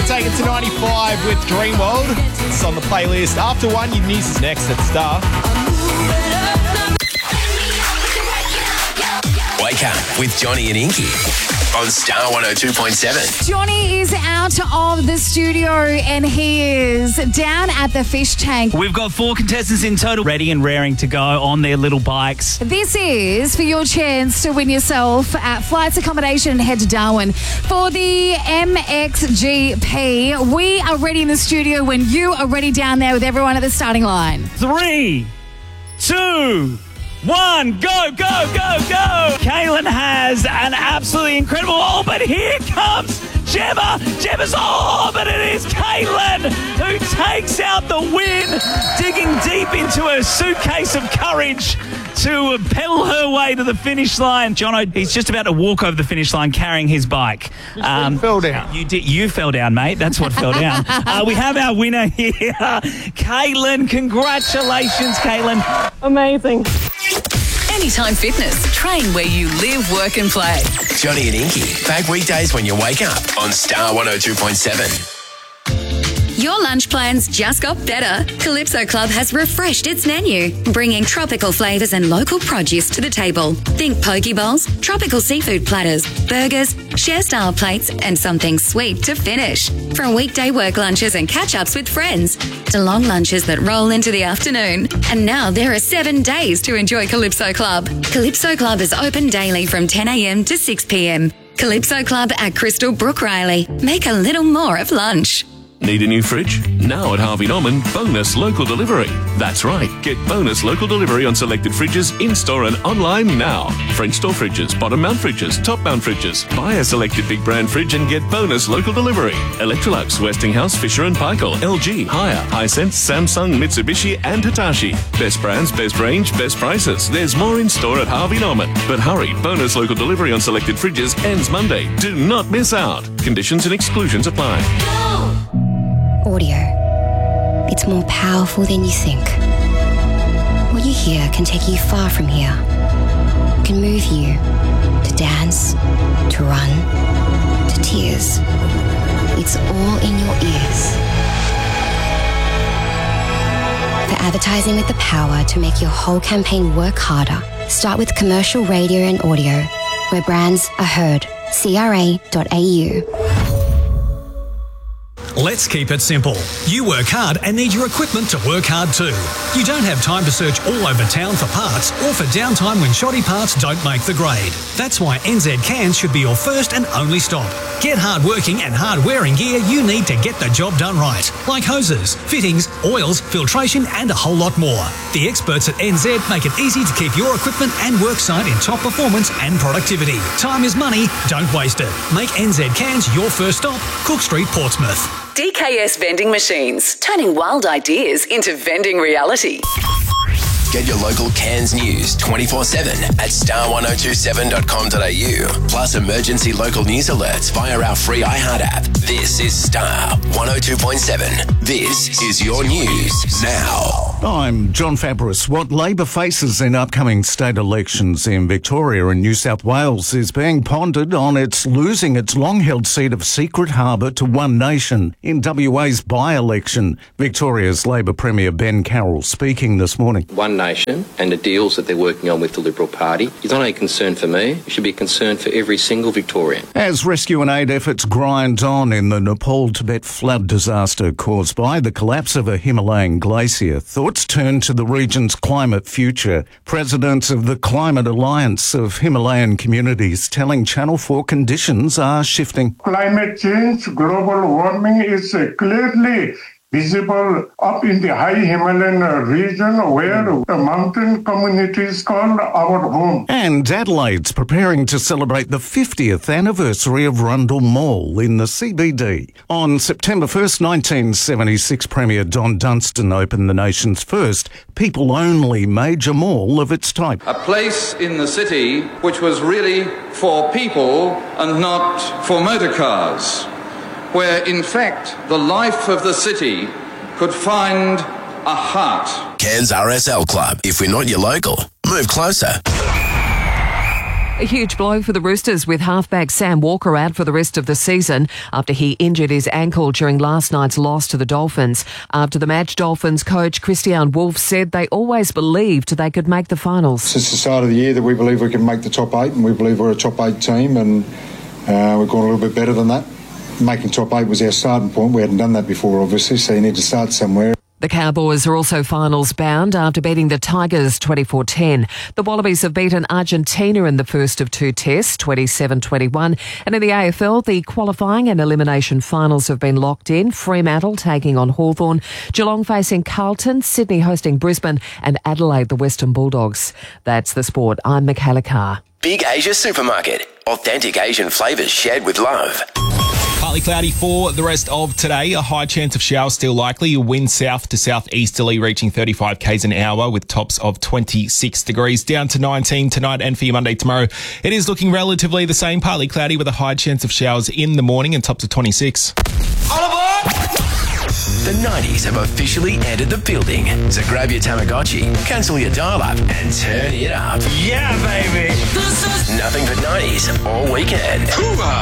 to take it to 95 with Dreamworld. It's on the playlist. After 1, your news is next at Star. Wake up with Johnny and Inky on Star 102.7. Johnny is out of the studio and he is down at the fish tank. We've got 4 contestants in total, ready and raring to go on their little bikes. This is for your chance to win yourself at flights, accommodation and head to Darwin for the MXGP. We are ready in the studio when you are ready down there with everyone at the starting line. 3, 2, 1, go, go, go, go. Kaylin has an absolutely incredible but here comes Gemma. Gemma's but it is Kaylin who takes out the win, digging deep into her suitcase of courage to pedal her way to the finish line. Jono, he's just about to walk over the finish line carrying his bike. Fell down. You fell down, mate. That's what fell down. We have our winner here, Kaylin. Congratulations, Kaylin. Amazing. Anytime Fitness. Train where you live, work and play. Johnny and Inky, back weekdays when you wake up on Star 102.7. Your lunch plans just got better. Calypso Club has refreshed its menu, bringing tropical flavours and local produce to the table. Think poke bowls, tropical seafood platters, burgers, share-style plates and something sweet to finish. From weekday work lunches and catch-ups with friends to long lunches that roll into the afternoon. And now there are 7 days to enjoy Calypso Club. Calypso Club is open daily from 10 a.m. to 6 p.m. Calypso Club at Crystal Brook Riley. Make a little more of lunch. Need a new fridge? Now at Harvey Norman, bonus local delivery. That's right, get bonus local delivery on selected fridges in-store and online now. French door fridges, bottom mount fridges, top mount fridges. Buy a selected big brand fridge and get bonus local delivery. Electrolux, Westinghouse, Fisher & Paykel, LG, Haier, Hisense, Samsung, Mitsubishi and Hitachi. Best brands, best range, best prices. There's more in store at Harvey Norman. But hurry, bonus local delivery on selected fridges ends Monday. Do not miss out. Conditions and exclusions apply. Audio. It's more powerful than you think. What you hear can take you far from here. It can move you to dance, to run, to tears. It's all in your ears. For advertising with the power to make your whole campaign work harder, start with commercial radio and audio, where brands are heard. CRA.au. Let's keep it simple. You work hard and need your equipment to work hard too. You don't have time to search all over town for parts or for downtime when shoddy parts don't make the grade. That's why NZ Cans should be your first and only stop. Get hard-working and hard-wearing gear you need to get the job done right, like hoses, fittings, oils, filtration and a whole lot more. The experts at NZ make it easy to keep your equipment and worksite in top performance and productivity. Time is money, don't waste it. Make NZ Cans your first stop, Cook Street, Portsmouth. DKS Vending Machines, turning wild ideas into vending reality. Get your local Cairns news 24/7 at star1027.com.au. Plus emergency local news alerts via our free iHeart app. This is Star 102.7. This is your news now. I'm John Fabris. What Labor faces in upcoming state elections in Victoria and New South Wales is being pondered on its losing its long-held seat of Secret Harbour to One Nation in WA's by-election. Victoria's Labor Premier Ben Carroll speaking this morning. One Nation and the deals that they're working on with the Liberal Party is not only a concern for me, it should be a concern for every single Victorian. As rescue and aid efforts grind on in the Nepal-Tibet flood disaster caused by the collapse of a Himalayan glacier, thoughts turn to the region's climate future. Presidents of the Climate Alliance of Himalayan Communities telling Channel 4 conditions are shifting. Climate change, global warming is clearly visible up in the high Himalayan region where the mountain communities call our home. And Adelaide's preparing to celebrate the 50th anniversary of Rundle Mall in the CBD. On September 1st, 1976, Premier Don Dunstan opened the nation's first people-only major mall of its type. A place in the city which was really for people and not for motor cars, where in fact the life of the city could find a heart. Cairns RSL Club. If we're not your local, move closer. A huge blow for the Roosters with halfback Sam Walker out for the rest of the season after he injured his ankle during last night's loss to the Dolphins. After the match, Dolphins coach Christian Wolff said they always believed they could make the finals. Since the start of the year that we believe we can make the top 8, and we believe we're a top 8 team, and we've gone a little bit better than that. Making top 8 was our starting point. We hadn't done that before, obviously, so you need to start somewhere. The Cowboys are also finals bound after beating the Tigers 24-10. The Wallabies have beaten Argentina in the first of 2 tests, 27-21. And in the AFL, the qualifying and elimination finals have been locked in. Fremantle taking on Hawthorn, Geelong facing Carlton, Sydney hosting Brisbane, and Adelaide the Western Bulldogs. That's the sport. I'm Michaela Carr. Big Asia Supermarket. Authentic Asian flavours shared with love. Partly cloudy for the rest of today. A high chance of showers still likely. A wind south to southeasterly reaching 35 k's an hour with tops of 26 degrees. Down to 19 tonight and for your Monday tomorrow. It is looking relatively the same. Partly cloudy with a high chance of showers in the morning and tops of 26. All aboard! The 90s have officially entered the building. So grab your Tamagotchi, cancel your dial-up and turn it up. Yeah, baby! Nothing but 90s all weekend.